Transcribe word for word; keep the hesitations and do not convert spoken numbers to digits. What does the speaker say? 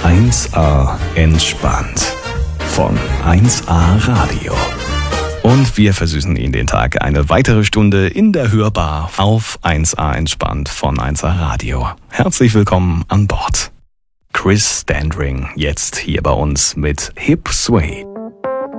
eins A entspannt von eins A Radio. Und wir versüßen Ihnen den Tag eine weitere Stunde in der Hörbar auf eins A entspannt von eins A Radio. Herzlich willkommen an Bord. Chris Standring jetzt hier bei uns mit Hip Sway.